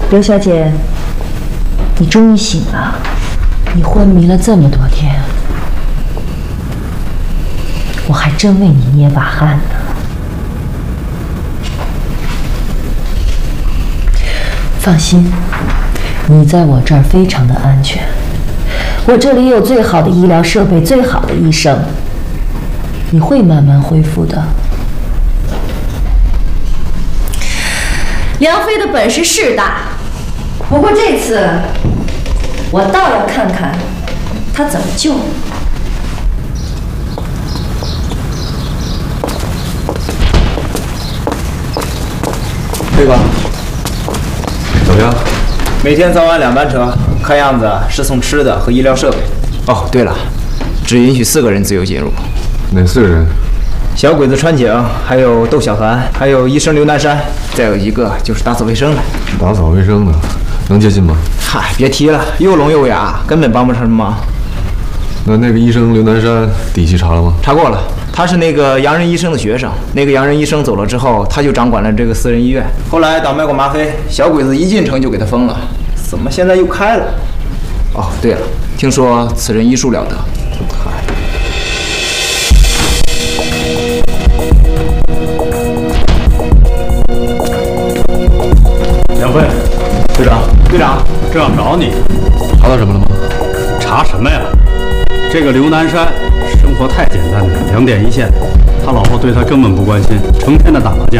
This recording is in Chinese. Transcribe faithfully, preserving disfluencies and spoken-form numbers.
刘小姐，你终于醒了。你昏迷了这么多天，我还真为你捏把汗呢。放心，你在我这儿非常的安全。我这里有最好的医疗设备，最好的医生，你会慢慢恢复的。梁飞的本事是大，不过这次我倒要看看他怎么救你。 对吧？ 怎么样？ 每天早晚两班车，看样子是送吃的和医疗设备。哦，对了，只允许四个人自由进入。 哪四个人？ 小鬼子川井，还有窦小凡，还有医生刘南山，再有一个就是打扫卫生的。 打扫卫生的，能接近吗？ 嗨，别提了，又聋又哑，根本帮不上什么忙。 那那个医生刘南山底细查了吗？ 查过了，他是那个洋人医生的学生。那个洋人医生走了之后，他就掌管了这个私人医院。后来倒卖过吗啡，小鬼子一进城就给他封了。怎么现在又开了？哦，对了，听说此人医术了得。嗨。 梁飞， 队长，队长， 正要找你。 查到什么了吗？ 查什么呀？这个刘南山生活太简单了，两点一线，他老婆对他根本不关心，成天的打麻将。